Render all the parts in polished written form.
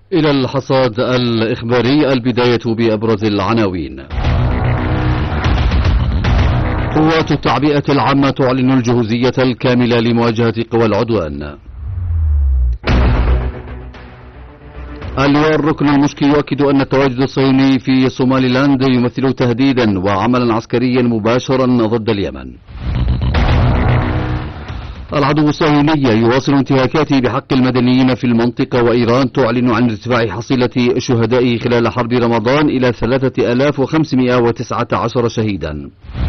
إلى الحصاد الإخباري، البداية بأبرز العناوين. قوات التعبئة العامة تعلن الجهوزية الكاملة لمواجهة قوى العدوان. اللواء الركن المشكي يؤكد أن التواجد الصهيوني في صوماليلاند يمثل تهديدا وعملا عسكريا مباشرا ضد اليمن. العدو الصهيوني يواصل انتهاكاته بحق المدنيين في المنطقة، وإيران تعلن عن ارتفاع حصيلة شهدائه خلال حرب رمضان إلى 3519 شهيدا.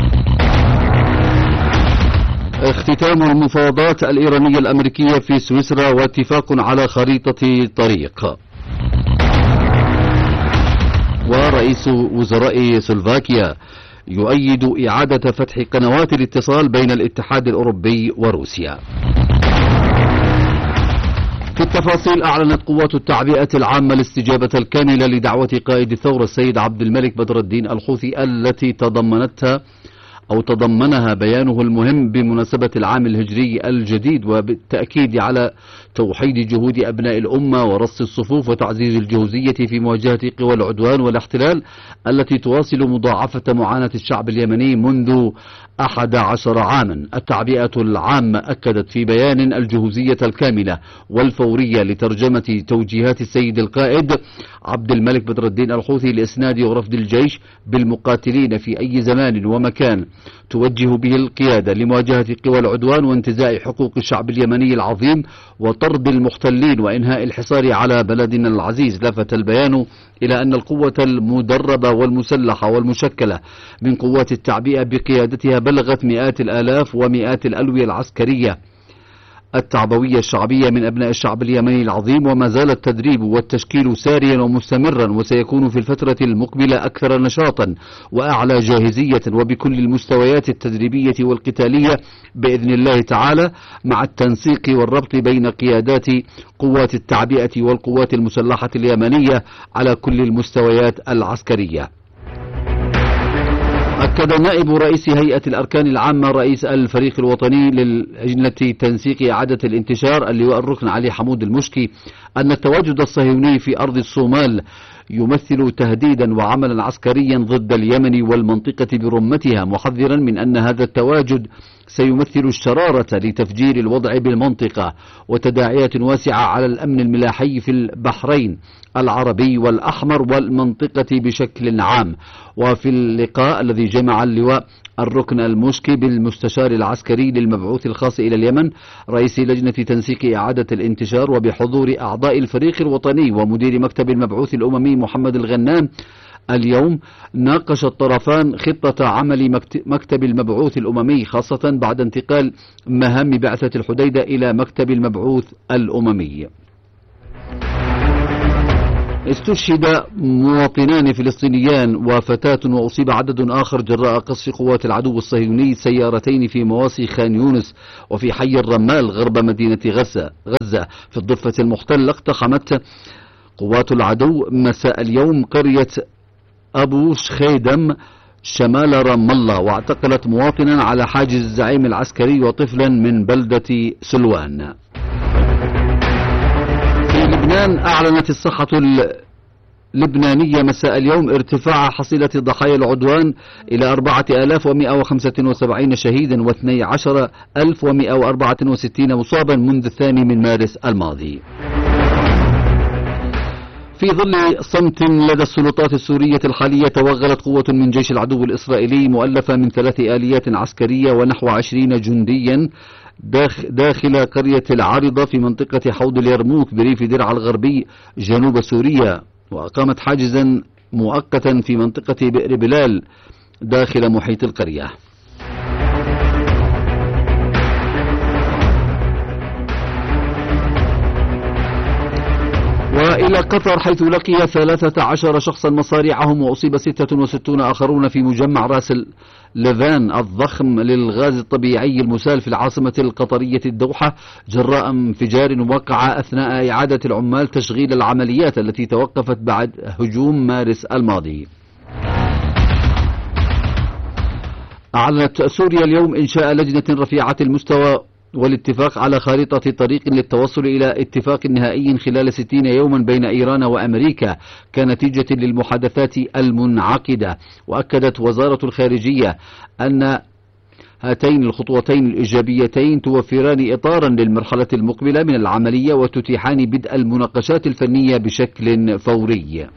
اختتام المفاوضات الإيرانية الأمريكية في سويسرا واتفاق على خريطة طريق. ورئيس وزراء سلوفاكيا يؤيد إعادة فتح قنوات الاتصال بين الاتحاد الأوروبي وروسيا. في التفاصيل، أعلنت قوات التعبئة العامة الاستجابة الكاملة لدعوة قائد الثورة السيد عبد الملك بدر الدين الحوثي التي تضمنها بيانه المهم بمناسبة العام الهجري الجديد، وبالتأكيد على توحيد جهود أبناء الأمة ورص الصفوف وتعزيز الجهوزية في مواجهة قوى العدوان والاحتلال التي تواصل مضاعفة معاناة الشعب اليمني منذ 11 عاما. التعبئة العامة أكدت في بيان الجهوزية الكاملة والفورية لترجمة توجيهات السيد القائد عبد الملك بدر الدين الحوثي لإسناد ورفد الجيش بالمقاتلين في أي زمان ومكان توجه به القيادة لمواجهة قوى العدوان وانتزاع حقوق الشعب اليمني العظيم وطرد المحتلين وإنهاء الحصار على بلدنا العزيز. لفت البيان إلى أن القوة المدربة والمسلحة والمشكلة من قوات التعبئة بقيادتها بلغت مئات الآلاف ومئات الألوية العسكرية التعبوية الشعبية من أبناء الشعب اليمني العظيم، وما زال التدريب والتشكيل ساريا ومستمرا، وسيكون في الفترة المقبلة أكثر نشاطا وأعلى جاهزية وبكل المستويات التدريبية والقتالية بإذن الله تعالى، مع التنسيق والربط بين قيادات قوات التعبئة والقوات المسلحة اليمنية على كل المستويات العسكرية. أكد نائب رئيس هيئة الأركان العامة رئيس الفريق الوطني للجنة تنسيق إعادة الانتشار اللواء الركن علي حمود المشكي أن التواجد الصهيوني في أرض الصومال يمثل تهديدا وعملا عسكريا ضد اليمن والمنطقة برمتها، محذرا من أن هذا التواجد سيمثل الشرارة لتفجير الوضع بالمنطقة وتداعيات واسعة على الأمن الملاحي في البحرين العربي والأحمر والمنطقة بشكل عام. وفي اللقاء الذي جمع اللواء الركن المشكي بالمستشار العسكري للمبعوث الخاص إلى اليمن رئيس لجنة تنسيق إعادة الانتشار وبحضور أعضاء الفريق الوطني ومدير مكتب المبعوث الأممي محمد الغنام، اليوم ناقش الطرفان خطة عمل مكتب المبعوث الأممي، خاصة بعد انتقال مهام بعثة الحديدة إلى مكتب المبعوث الأممي. استشهد مواطنان فلسطينيان وفتاة وأصيب عدد آخر جراء قصف قوات العدو الصهيوني سيارتين في مواسي خان يونس وفي حي الرمال غرب مدينة غزة. في الضفة المحتلة اقتحمت قوات العدو مساء اليوم قرية أبو شخيدم شمال رام الله، واعتقلت مواطنا على حاجز الزعيم العسكري وطفلا من بلدة سلوان. في لبنان أعلنت الصحة اللبنانية مساء اليوم ارتفاع حصيلة ضحايا العدوان إلى 4175 شهيدا و12164 مصابا منذ 2 مارس الماضي. في ظل صمت لدى السلطات السورية الحالية، توغلت قوة من جيش العدو الإسرائيلي مؤلفة من 3 آليات عسكرية ونحو 20 جنديا داخل قرية العارضة في منطقة حوض اليرموك بريف درعا الغربي جنوب سوريا، وأقامت حاجزا مؤقتا في منطقة بئر بلال داخل محيط القرية. وإلى قطر، حيث لقي 13 شخصا مصاريعهم وأصيب 66 آخرون في مجمع راس ليفان الضخم للغاز الطبيعي المسال في العاصمة القطرية الدوحة جراء انفجار وقع أثناء إعادة العمال تشغيل العمليات التي توقفت بعد هجوم مارس الماضي. أعلنت سوريا اليوم إنشاء لجنة رفيعة المستوى والاتفاق على خارطة طريق للتوصل إلى اتفاق نهائي خلال 60 يوما بين إيران وأمريكا كنتيجة للمحادثات المنعقدة. وأكدت وزارة الخارجية أن هاتين الخطوتين الإيجابيتين توفران إطارا للمرحلة المقبلة من العملية وتتيحان بدء المناقشات الفنية بشكل فوري.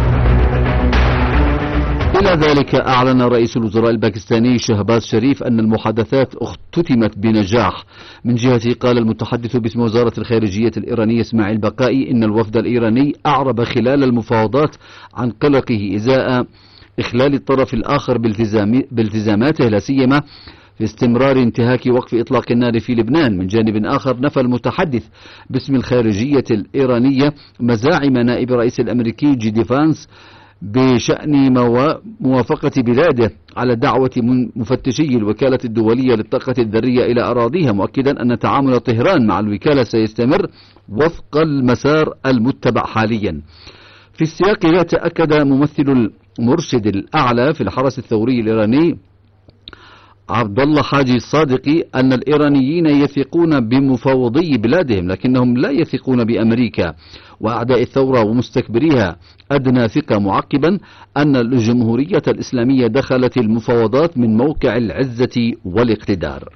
إلى ذلك أعلن رئيس الوزراء الباكستاني شهباز شريف أن المحادثات اختتمت بنجاح. من جهته قال المتحدث باسم وزارة الخارجية الإيرانية إسماعيل بقائي إن الوفد الإيراني أعرب خلال المفاوضات عن قلقه إزاء إخلال الطرف الآخر بالتزاماته، لا سيما في استمرار انتهاك وقف إطلاق النار في لبنان. من جانب آخر نفى المتحدث باسم الخارجية الإيرانية مزاعم نائب الرئيس الأمريكي جي فانس بشأن موافقة بلاده على دعوة مفتشي الوكالة الدولية للطاقة الذرية إلى أراضيها، مؤكدا أن تعامل طهران مع الوكالة سيستمر وفق المسار المتبع حاليا. في السياق ذاته أكد ممثل المرشد الأعلى في الحرس الثوري الإيراني عبد الله حاجي الصادقي أن الإيرانيين يثقون بمفاوضي بلادهم لكنهم لا يثقون بأمريكا وأعداء الثورة ومستكبريها أدنى ثقة، معقبا أن الجمهورية الإسلامية دخلت المفاوضات من موقع العزة والاقتدار.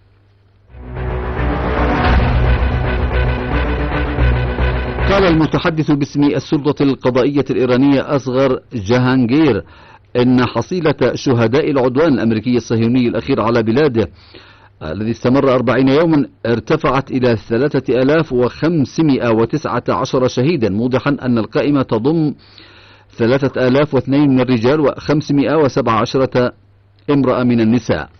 قال المتحدث باسم السلطة القضائية الإيرانية أصغر جهانجير إن حصيلة شهداء العدوان الأمريكي الصهيوني الأخير على بلاده الذي استمر 40 يوما ارتفعت إلى 3519 شهيدا، موضحا أن القائمة تضم 3002 من الرجال و517 امرأة من النساء.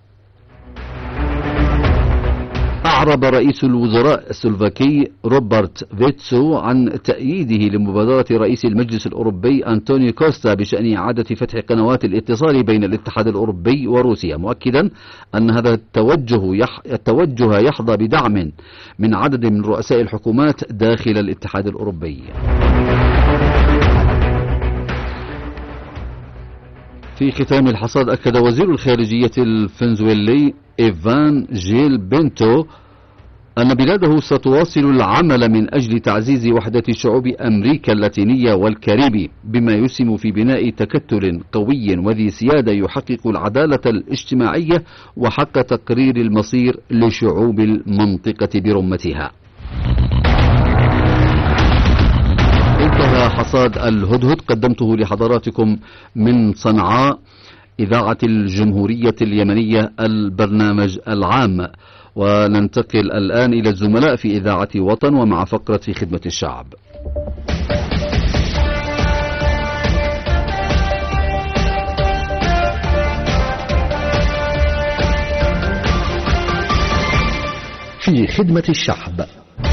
أعرب رئيس الوزراء السلوفاكي روبرت فيتسو عن تأييده لمبادرة رئيس المجلس الأوروبي أنطونيو كوستا بشأن إعادة فتح قنوات الاتصال بين الاتحاد الأوروبي وروسيا، مؤكدا أن هذا التوجه يحظى بدعم من عدد من رؤساء الحكومات داخل الاتحاد الأوروبي. في ختام الحصاد أكد وزير الخارجية الفنزويلي إيفان جيل بنتو أن بلاده ستواصل العمل من أجل تعزيز وحدة شعوب أمريكا اللاتينية والكاريبي بما يسهم في بناء تكتل قوي وذي سيادة يحقق العدالة الاجتماعية وحق تقرير المصير لشعوب المنطقة برمتها. انتهى حصاد الهدهد، قدمته لحضراتكم من صنعاء إذاعة الجمهورية اليمنية البرنامج العام. وننتقل الآن إلى الزملاء في إذاعة وطن ومع فقرة في خدمة الشعب. في خدمة الشعب.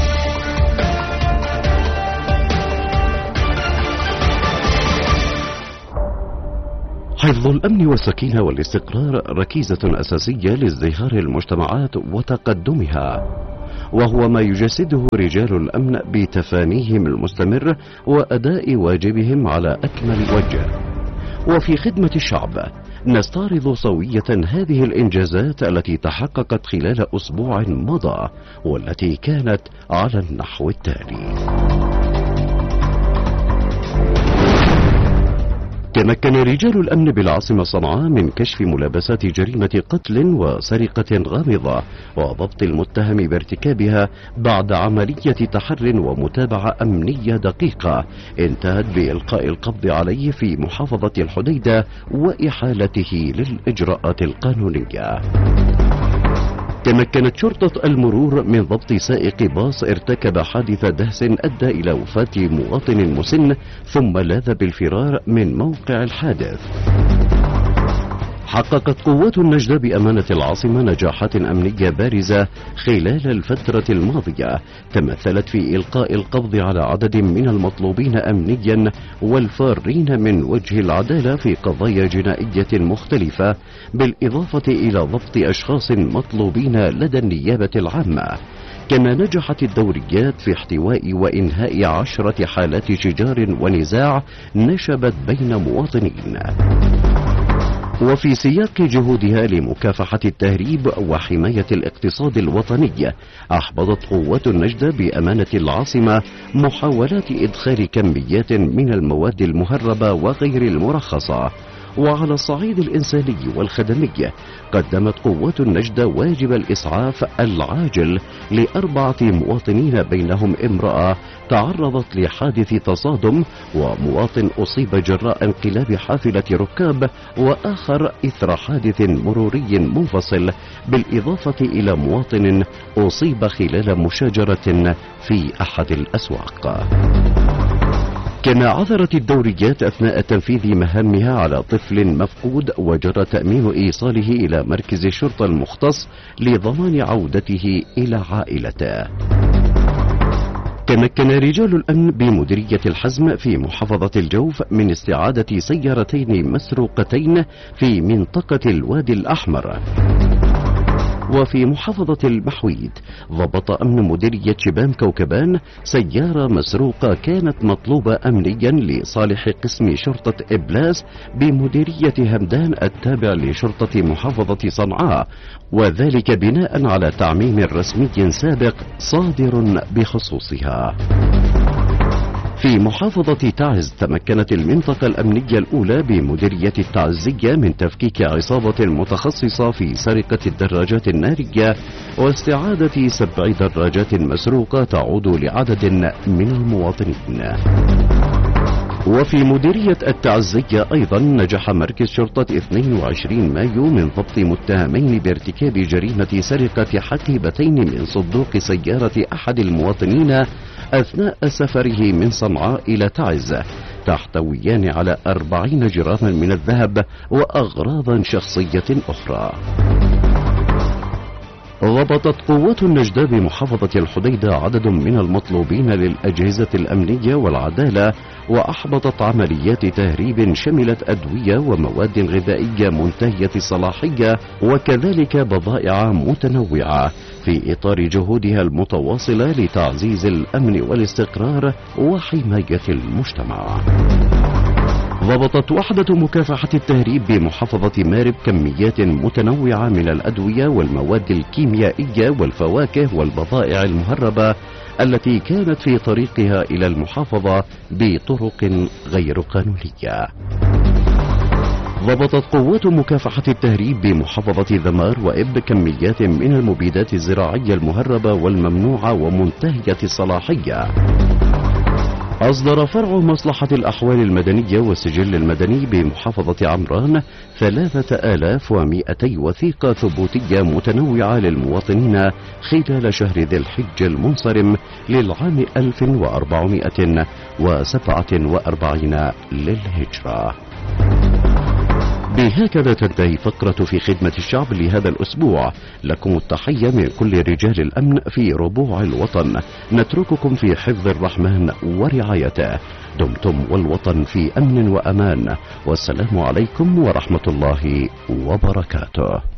حفظ الأمن والسكينة والاستقرار ركيزة أساسية لازدهار المجتمعات وتقدمها، وهو ما يجسده رجال الأمن بتفانيهم المستمر وأداء واجبهم على أكمل وجه. وفي خدمة الشعب نستعرض سوية هذه الإنجازات التي تحققت خلال أسبوع مضى، والتي كانت على النحو التالي. تمكن رجال الأمن بالعاصمة صنعاء من كشف ملابسات جريمة قتل وسرقة غامضة وضبط المتهم بارتكابها بعد عملية تحر ومتابعة أمنية دقيقة انتهت بإلقاء القبض عليه في محافظة الحديدة وإحالته للإجراءات القانونية. تمكنت شرطة المرور من ضبط سائق باص ارتكب حادث دهس أدى إلى وفاة مواطن مسن ثم لاذ بالفرار من موقع الحادث. حققت قوات النجدة بأمانة العاصمة نجاحات أمنية بارزة خلال الفترة الماضية تمثلت في إلقاء القبض على عدد من المطلوبين أمنيا والفارين من وجه العدالة في قضايا جنائية مختلفة، بالإضافة إلى ضبط أشخاص مطلوبين لدى النيابة العامة. كما نجحت الدوريات في احتواء وإنهاء 10 حالات شجار ونزاع نشبت بين مواطنين. وفي سياق جهودها لمكافحة التهريب وحماية الاقتصاد الوطني، أحبطت قوات النجدة بأمانة العاصمة محاولات إدخال كميات من المواد المهربة وغير المرخصة. وعلى الصعيد الإنساني والخدمي، قدمت قوات النجدة واجب الإسعاف العاجل ل4 مواطنين بينهم امرأة تعرضت لحادث تصادم، ومواطن أصيب جراء انقلاب حافلة ركاب، وآخر إثر حادث مروري منفصل، بالإضافة إلى مواطن أصيب خلال مشاجرة في أحد الأسواق. كما عثرت الدوريات أثناء تنفيذ مهامها على طفل مفقود، وجرى تأمين إيصاله إلى مركز الشرطة المختص لضمان عودته إلى عائلته. تمكن رجال الأمن بمديرية الحزم في محافظة الجوف من استعادة سيارتين مسروقتين في منطقة الوادي الأحمر. وفي محافظة المحويد، ضبط أمن مديرية شبام كوكبان سيارة مسروقة كانت مطلوبة أمنيا لصالح قسم شرطة إبلاس بمديرية همدان التابع لشرطة محافظة صنعاء، وذلك بناء على تعميم رسمي سابق صادر بخصوصها. في محافظة تعز، تمكنت المنطقة الأمنية الأولى بمديرية التعزية من تفكيك عصابة متخصصة في سرقة الدراجات النارية واستعادة 7 دراجات مسروقة تعود لعدد من المواطنين. وفي مديرية التعزية أيضا نجح مركز شرطة 22 مايو من ضبط متهمين بارتكاب جريمة سرقة حقيبتين من صندوق سيارة أحد المواطنين أثناء سفره من صنعاء إلى تعز، تحتويان على 40 جراما من الذهب وأغراضا شخصية أخرى. ضبطت قوات النجدة بمحافظة الحديدة عدد من المطلوبين للأجهزة الأمنية والعدالة، وأحبطت عمليات تهريب شملت أدوية ومواد غذائية منتهية الصلاحية، وكذلك بضائع متنوعة، في إطار جهودها المتواصلة لتعزيز الأمن والاستقرار وحماية المجتمع. ضبطت وحدة مكافحة التهريب بمحافظة مارب كميات متنوعة من الأدوية والمواد الكيميائية والفواكه والبضائع المهربة التي كانت في طريقها إلى المحافظة بطرق غير قانونية. ضبطت قوات مكافحة التهريب بمحافظة ذمار وإب كميات من المبيدات الزراعية المهربة والممنوعة ومنتهية الصلاحية. أصدر فرع مصلحة الأحوال المدنية والسجل المدني بمحافظة عمران 3200 وثيقة ثبوتية متنوعة للمواطنين خلال شهر ذي الحج المنصرم للعام 1447 للهجرة. بهكذا تنتهي فقرة في خدمة الشعب لهذا الأسبوع. لكم التحية من كل رجال الأمن في ربوع الوطن. نترككم في حفظ الرحمن ورعايته. دمتم والوطن في أمن وأمان، والسلام عليكم ورحمة الله وبركاته.